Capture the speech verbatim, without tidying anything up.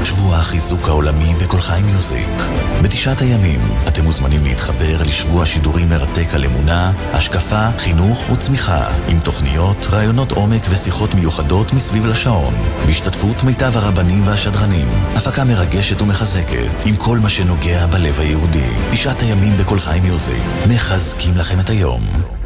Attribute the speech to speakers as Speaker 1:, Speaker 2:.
Speaker 1: שבוע החיזוק העולמי בכל חי מיוזיק. בתשעת הימים אתם מוזמנים להתחבר לשבוע שידורים מרתק על אמונה, השקפה, חינוך וצמיחה, עם תוכניות, רעיונות עומק ושיחות מיוחדות מסביב לשעון, בהשתתפות מיטב הרבנים והשדרנים. הפקה מרגשת ומחזקת, עם כל מה שנוגע בלב היהודי. תשעת הימים בכל חי מיוזיק, מחזקים לכם את היום.